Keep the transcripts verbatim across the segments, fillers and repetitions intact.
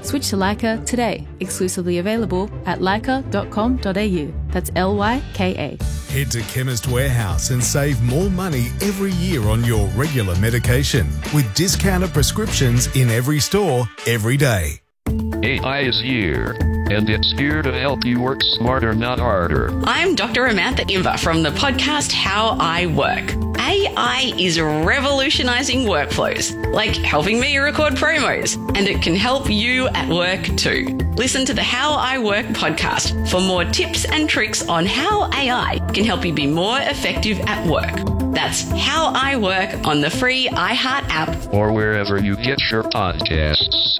Switch to Leica today. Exclusively available at leica dot com dot a u. That's L Y K A. Head to Chemist Warehouse and save more money every year on your regular medication with discounted prescriptions in every store, every day. A I is here, and it's here to help you work smarter, not harder. I'm Doctor Amantha Imber from the podcast How I Work. A I is revolutionizing workflows, like helping me record promos, and it can help you at work too. Listen to the How I Work podcast for more tips and tricks on how A I can help you be more effective at work. That's How I Work on the free iHeart app or wherever you get your podcasts.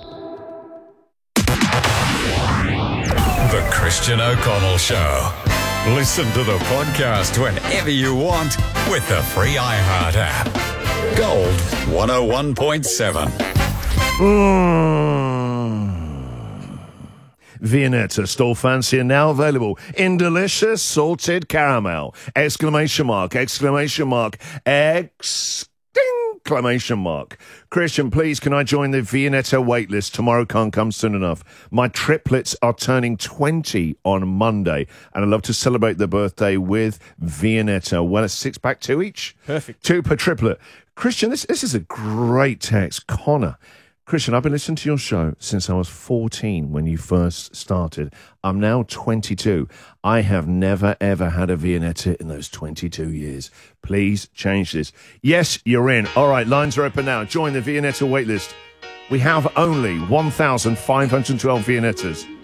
The Christian O'Connell Show. Listen to the podcast whenever you want with the free iHeart app. Gold one oh one point seven. Mm. Viennetta Store Fancy are now available in delicious salted caramel. Exclamation mark, exclamation mark, exclamation mark. Christian, please, can I join the Viennetta waitlist? Tomorrow can't come soon enough. My triplets are turning twenty on Monday, and I'd love to celebrate their birthday with Viennetta. Well, a six-pack, two each? Perfect. Two per triplet. Christian, this, this is a great text. Connor. Christian, I've been listening to your show since I was fourteen when you first started. I'm now twenty-two. I have never, ever had a Viennetta in those twenty-two years. Please change this. Yes, you're in. All right, lines are open now. Join the Viennetta waitlist. We have only one thousand five hundred twelve Viennettas.